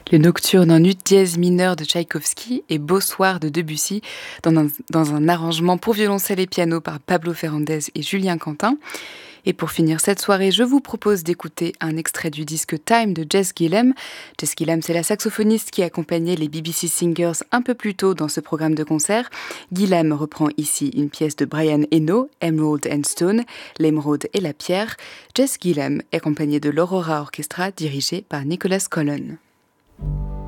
Le nocturne en ut dièse mineur de Tchaïkovski et Beau soir de Debussy dans un arrangement pour violoncelle et piano par Pablo Ferrandez et Julien Quentin. Et pour finir cette soirée, je vous propose d'écouter un extrait du disque Time de Jess Gillem. Jess Gillem, c'est la saxophoniste qui accompagnait les BBC Singers un peu plus tôt dans ce programme de concert. Gillem reprend ici une pièce de Brian Eno, Emerald and Stone, l'émeraude et la pierre. Jess Gillem est accompagnée de l'Aurora Orchestra dirigé par Nicholas Collon.